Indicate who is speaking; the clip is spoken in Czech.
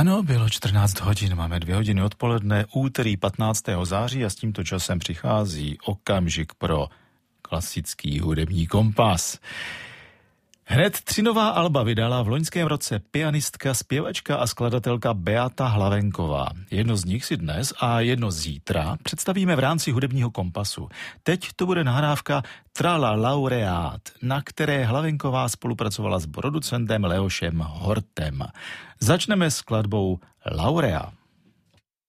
Speaker 1: Ano, bylo 14 hodin, máme 2 hodiny odpoledne, úterý 15. září a s tímto časem přichází okamžik pro klasický hudební kompas. Hned 3 nová alba vydala v loňském roce pianistka, zpěvačka a skladatelka Beata Hlavenková. Jedno z nich si dnes a jedno zítra představíme v rámci hudebního kompasu. Teď to bude nahrávka Trala Laureát, na které Hlavenková spolupracovala s producentem Leošem Hortem. Začneme s skladbou Laurea.